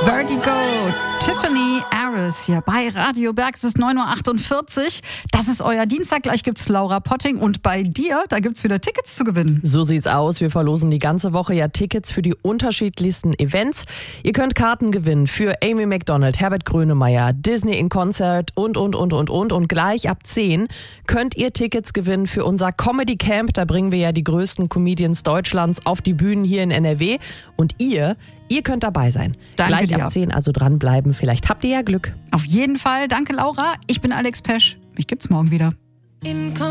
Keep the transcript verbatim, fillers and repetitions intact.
Vertigo, Tiffany Harris hier bei Radio Berg. Es ist neun Uhr achtundvierzig. Das ist euer Dienstag. Gleich gibt's Laura Potting. Und bei dir, da gibt's wieder Tickets zu gewinnen. So sieht's aus. Wir verlosen die ganze Woche ja Tickets für die unterschiedlichsten Events. Ihr könnt Karten gewinnen für Amy Macdonald, Herbert Grönemeyer, Disney in Concert und, und, und, und, und. Und gleich ab zehn könnt ihr Tickets gewinnen für unser Comedy Camp. Da bringen wir ja die größten Comedians Deutschlands auf die Bühnen hier in N R W. Und ihr, ihr könnt dabei sein. Danke gleich dir. ab zehn, also dranbleiben. Vielleicht habt ihr ja Glück. Auf jeden Fall. Danke, Laura. Ich bin Alex Pesch. Mich gibt's morgen wieder.